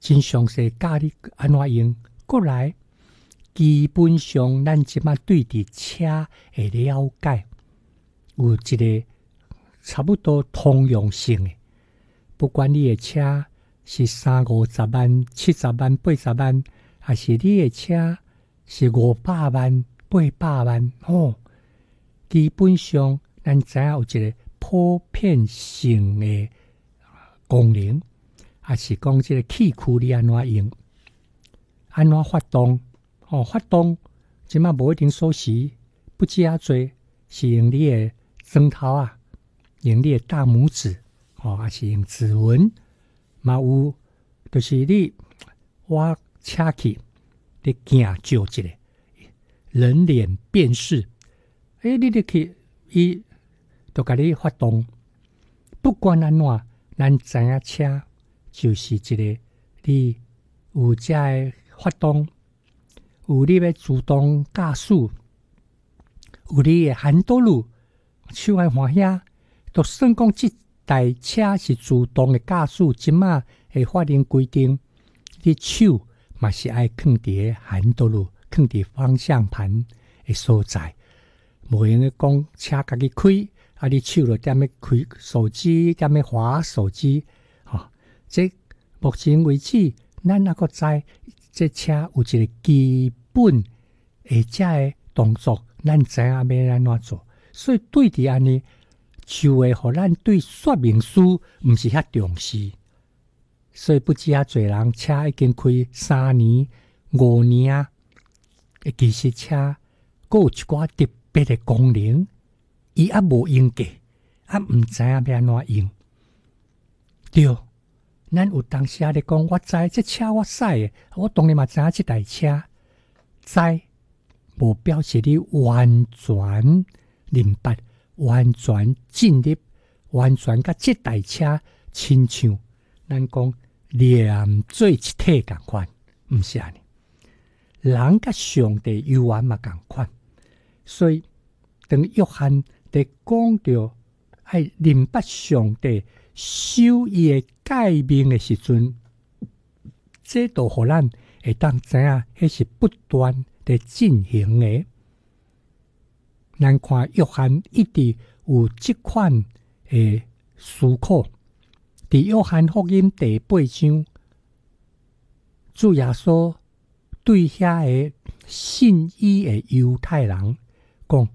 真详细教你安怎用。过来，基本上咱即马对伫车的了解，有一个差不多通用性的。不管你的车是30-50万、70万、80万，还是你的车是500万、800万，基本上咱知影有一个普遍性的功能，还是讲这个气驱你安怎用，安怎发动？发动即马无一定锁匙，不止啊多，是用你的指头啊，用你的大拇指，还是用指纹，嘛有，就是我车去，你行照一个人脸辨识，你就去，伊就甲你发动。不管安怎，咱知影车就是一个你有这个发动。有你要自动驾驶，有你的handle道路，手爱欢喜，就算讲这台车是自动的驾驶，即马的法令规定，你手嘛是爱放伫handle道路，放伫方向盘的所在，无用的讲车家己开，你手就踮咧开手机，踮咧滑手机，这目前为止，咱还阁知。这车有一个基本的这个动作，咱知影要安怎做，所以对伫安尼就会互咱对说明书毋是遐重视，所以不止多人车已经开3年、5年啊，其实车还有一寡特别的功能，伊也无用过，也毋知影要安怎用，对。咱有当时咧讲，我知这车我驶的，我当然嘛知影这台车，知无表示你完全明白、完全进入、完全甲这台车亲像咱讲连做一体共款，毋是安尼。人甲上帝有缘嘛共款，所以当约翰伫讲到爱明白上帝受伊的诫命的时阵，这都互咱会当知影，迄是不断的进行的。咱看约翰一直有这款的思考，伫约翰福音第8章，主耶稣对遐个信伊的犹太人讲，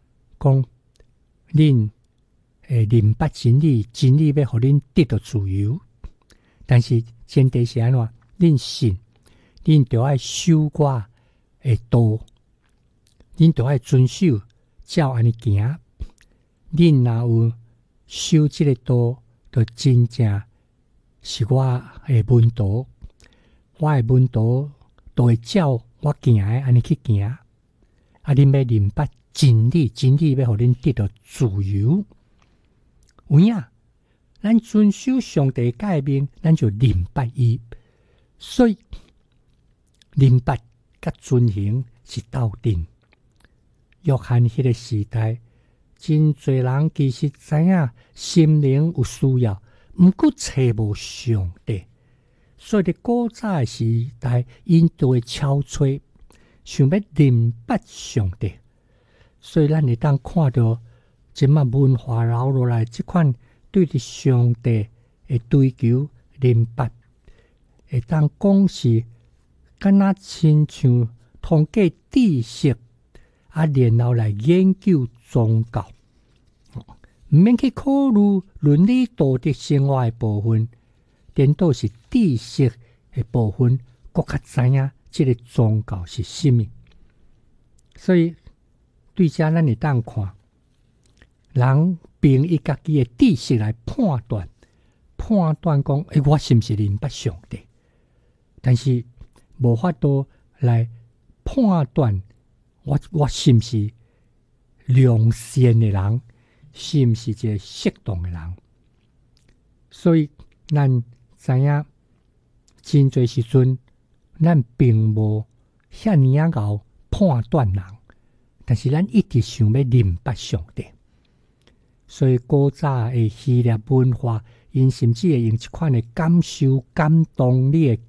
恁明白真理，真理要互恁得到自由。但是前提是安怎？恁信，恁就要守我的道，恁就要遵守，照安尼行。恁若有守这个道，就真正是我的门徒。我的门徒都会照我行的安尼去行。恁要明白真理，真理要互恁得到自由。有影，咱遵守上帝诫命，咱就明白伊。所以明白甲遵行是斗阵。约翰迄个时代，真侪人其实知影心灵有需要，毋过找无上帝。所以伫古早的时代，因都会敲吹，想要明白上帝。所以咱会当看到。即马文化留落来，即款对伫上帝的追求明白，会当讲是敢若亲像通过知识然后来研究宗教，毋免去考虑伦理道德生活的部分，颠倒是知识的部分，更较知影即个宗教是甚么。所以对遮咱会当看。人凭伊家己的知识来判断讲，我是毋是明白上帝？但是无法度来判断我是毋是良善的人，是毋是一个适当的人。所以咱知影，真侪时阵，咱并无遐尼啊熬判断人，但是咱一直想要明白上帝。所以古早的希腊文化，因甚至会用一款的感受、感动你的